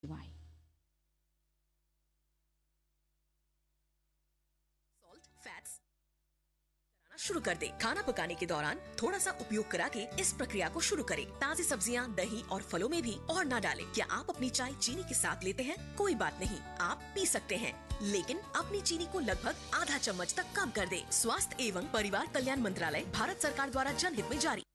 Why? Fats शुरू कर दे। खाना पकाने के दौरान थोड़ा सा उपयोग करा के इस प्रक्रिया को शुरू करें। ताज़ी सब्जियां, दही और फलों में भी और ना डालें। क्या आप अपनी चाय चीनी के साथ लेते हैं? कोई बात नहीं, आप पी सकते हैं, लेकिन अपनी चीनी को लगभग आधा चम्मच तक कम कर दे। स्वास्थ्य एवं परिवार कल्याण मंत्रालय, भारत सरकार द्वारा जनहित में जारी।